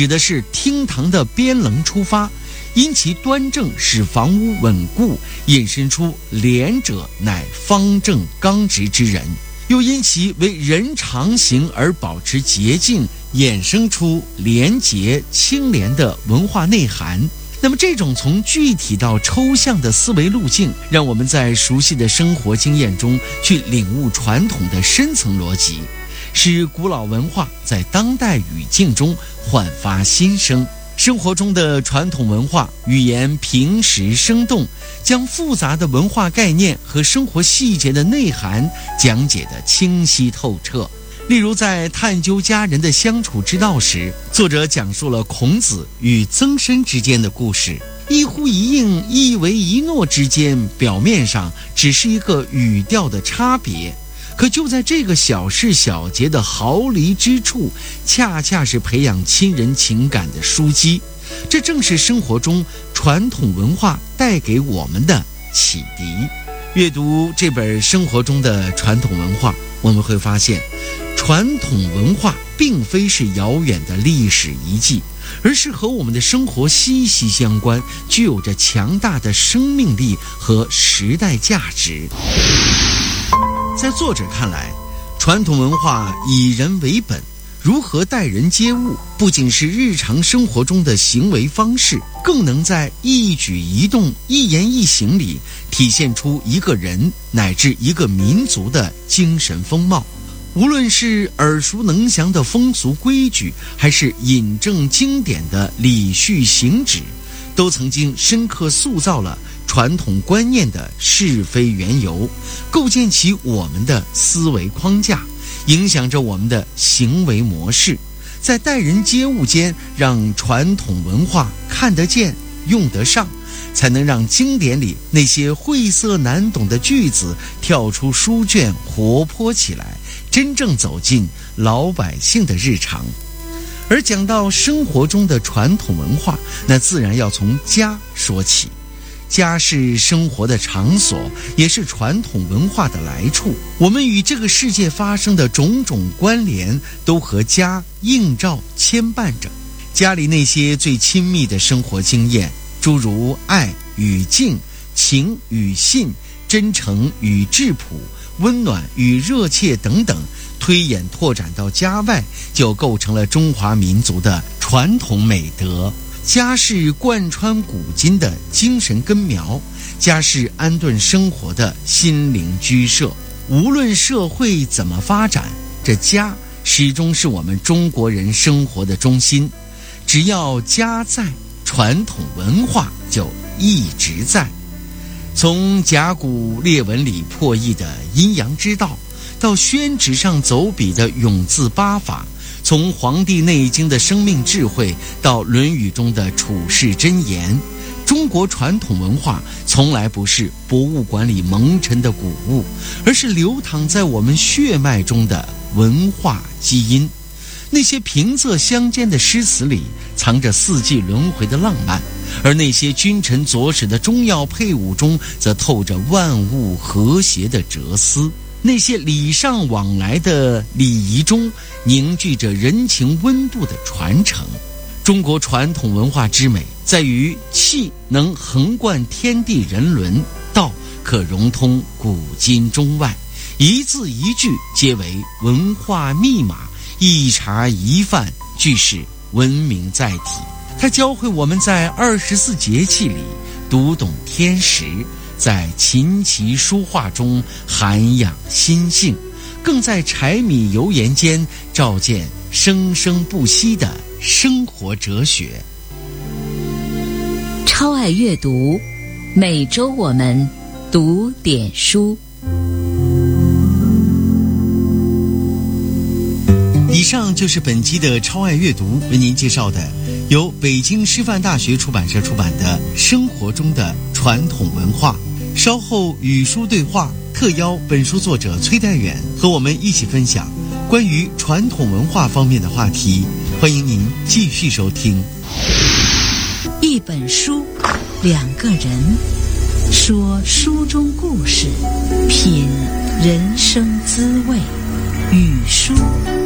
指的是厅堂的边棱出发，因其端正使房屋稳固，引申出廉者乃方正刚直之人，又因其为人常行而保持洁净，衍生出廉洁清廉的文化内涵。那么这种从具体到抽象的思维路径，让我们在熟悉的生活经验中去领悟传统的深层逻辑，使古老文化在当代语境中焕发新生。生活中的传统文化语言平实生动，将复杂的文化概念和生活细节的内涵讲解得清晰透彻。例如在探究家人的相处之道时，作者讲述了孔子与曾参之间的故事。一呼一应、一为一诺之间，表面上只是一个语调的差别，可就在这个小事小节的毫厘之处，恰恰是培养亲人情感的枢机。这正是生活中传统文化带给我们的启迪。阅读这本生活中的传统文化，我们会发现，传统文化并非是遥远的历史遗迹，而是和我们的生活息息相关，具有着强大的生命力和时代价值。在作者看来，传统文化以人为本，如何待人接物，不仅是日常生活中的行为方式，更能在一举一动、一言一行里体现出一个人乃至一个民族的精神风貌。无论是耳熟能详的风俗规矩，还是引证经典的礼序行止，都曾经深刻塑造了传统观念的是非缘由，构建起我们的思维框架，影响着我们的行为模式。在待人接物间，让传统文化看得见、用得上，才能让经典里那些晦涩难懂的句子跳出书卷，活泼起来，真正走进老百姓的日常。而讲到生活中的传统文化，那自然要从家说起。家是生活的场所，也是传统文化的来处。我们与这个世界发生的种种关联，都和家映照牵绊着。家里那些最亲密的生活经验，诸如爱与敬、情与信、真诚与质朴、温暖与热切等等，推演拓展到家外，就构成了中华民族的传统美德。家是贯穿古今的精神根苗，家是安顿生活的心灵居舍。无论社会怎么发展，这家始终是我们中国人生活的中心。只要家在，传统文化就一直在。从甲骨列文里破译的阴阳之道，到宣纸上走笔的永字八法，从《黄帝内经》的生命智慧到《论语》中的处世箴言，中国传统文化从来不是博物馆里蒙尘的古物，而是流淌在我们血脉中的文化基因。那些平仄相间的诗词里藏着四季轮回的浪漫，而那些君臣佐使的中药配伍中则透着万物和谐的哲思。那些礼尚往来的礼仪中凝聚着人情温度的传承。中国传统文化之美在于气能横贯天地人伦，道可融通古今中外，一字一句皆为文化密码，一茶一饭俱是文明载体。它教会我们在24节气里读懂天时，在琴棋书画中涵养心性，更在柴米油盐间照见生生不息的生活哲学。 超爱阅读，每周我们读点书。 以上就是本期的超爱阅读为您介绍的由北京师范大学出版社出版的《生活中的传统文化》。稍后与书对话，特邀本书作者崔代远和我们一起分享关于传统文化方面的话题。欢迎您继续收听。 一本书，两个人，说书中故事，品人生滋味，语书。